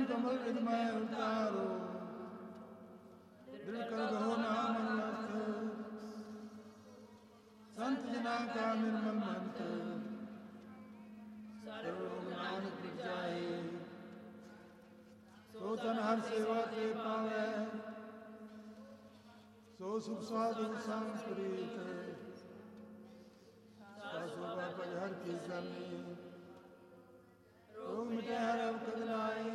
कमल हृदय उतारो, दृढ़ कर गहो नाम अर्थ, संत जना का निर्मल मंत्र, सर्वलोक नानक जाए, सो तन हर सेवा ते पावै, सो सुख साधु संग प्रीत, शोभा पज हर की समी, रोग मिटे हर अवकद लाए,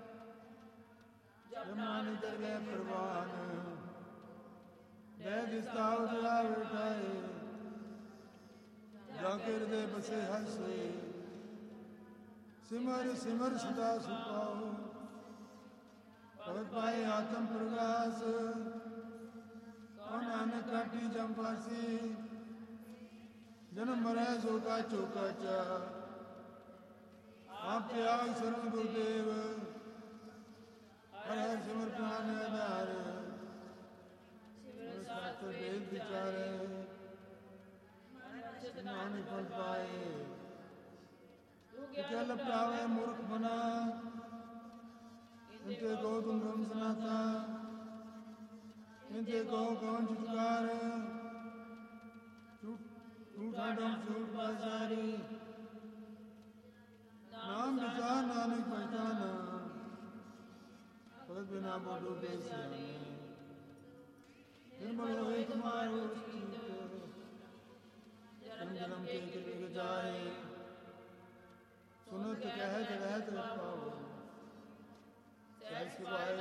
जब मान कर गए प्रवान, दय विस्ताव दया बैठाए, जाके हृदय बसे हंसे, सिमर सिमर सदा सुपाओ, पद पाए आत्म प्रकाश, कौन नानक काटी जमपासी, जन्म मरै सोका चौका चा, आप त्याग शरण गुरुदेव, हर हर सिमर प्राण आधार, सिमर शास्त्र वेद विचारे, नानक फल पाए, जल पावे मूर्ख बना, इनते गो तुम ब्रह्म सनाता, इनते गो कौन छुटकार, झूठा डम झूठ बाजारी, नाम विचार नानक पहचाना, पद बिना बोलो बेसियाने, निर्मल होए तुम्हारो चित्त, जन्म जन्म के कृत जाए, सुनत कहत रहत पाओ, सहज